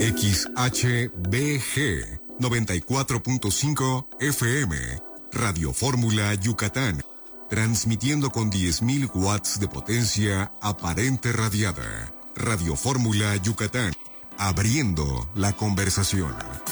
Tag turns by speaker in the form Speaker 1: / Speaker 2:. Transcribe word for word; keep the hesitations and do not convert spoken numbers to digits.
Speaker 1: X H B G noventa y cuatro punto cinco F M, Radio Fórmula Yucatán, transmitiendo con diez mil watts de potencia aparente radiada. Radio Fórmula Yucatán, abriendo la conversación.